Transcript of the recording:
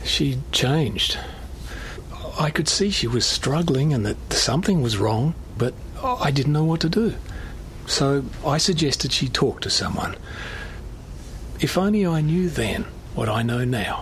She'd changed. I could see she was struggling and that something was wrong, but I didn't know what to do. So I suggested she talk to someone. If only I knew then what I know now.